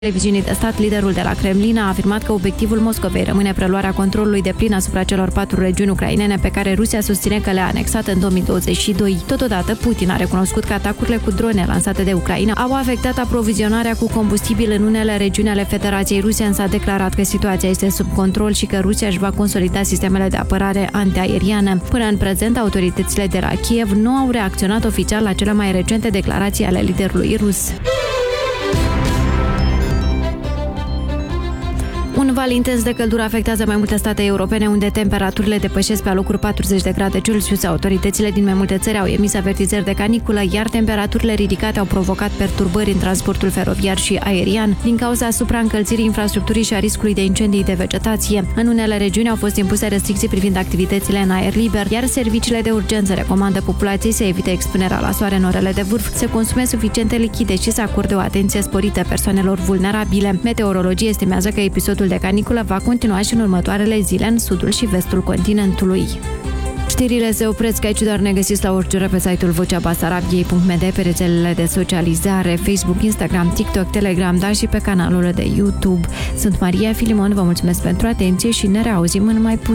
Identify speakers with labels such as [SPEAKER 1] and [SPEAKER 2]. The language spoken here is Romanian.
[SPEAKER 1] Televiziunii de stat, liderul de la Kremlin a afirmat că obiectivul Moscovei rămâne preluarea controlului deplin asupra celor 4 regiuni ucrainene pe care Rusia susține că le-a anexat în 2022. Totodată, Putin a recunoscut că atacurile cu drone lansate de Ucraina au afectat aprovizionarea cu combustibil în unele regiuni ale Federației Ruse, însă a declarat că situația este sub control și că Rusia își va consolida sistemele de apărare antiaeriană. Până în prezent, autoritățile de la Kiev nu au reacționat oficial la cele mai recente declarații ale liderului rus. Un val intens de căldură afectează mai multe state europene, unde temperaturile depășesc pe alocuri 40 de grade Celsius. Autoritățile din mai multe țări au emis avertizări de caniculă, iar temperaturile ridicate au provocat perturbări în transportul feroviar și aerian din cauza supraîncălzirii infrastructurii și a riscului de incendii de vegetație. În unele regiuni au fost impuse restricții privind activitățile în aer liber, iar serviciile de urgență recomandă populației să evite expunerea la soare în orele de vârf, să consume suficiente lichide și să acorde o atenție sporită persoanelor vulnerabile. Meteorologia estimează că episodul de caniculă va continua și în următoarele zile în sudul și vestul continentului. Știrile se opresc aici, dar ne găsiți la orice oră pe site-ul vocea-basarabiei.md, pe rețelele de socializare, Facebook, Instagram, TikTok, Telegram, dar și pe canalul de YouTube. Sunt Maria Filimon, vă mulțumesc pentru atenție și ne reauzim în mai puțin.